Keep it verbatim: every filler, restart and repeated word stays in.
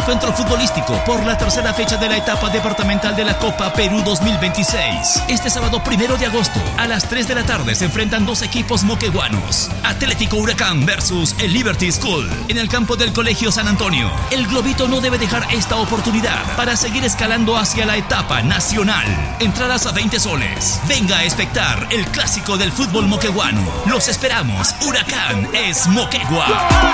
encuentro futbolístico por la tercera fecha de la etapa departamental de la Copa Perú dos mil veintiséis. Este sábado primero de agosto, a las tres de la tarde, se enfrentan dos equipos moqueguanos. Atlético Huracán versus el Liberty School, en el campo del Colegio San Antonio. El Globito no debe dejar esta oportunidad para seguir escalando hacia la etapa nacional. Entradas a veinte soles. Venga a espectar el clásico del fútbol moqueguano. Los esperamos. Huracán es Moquegua.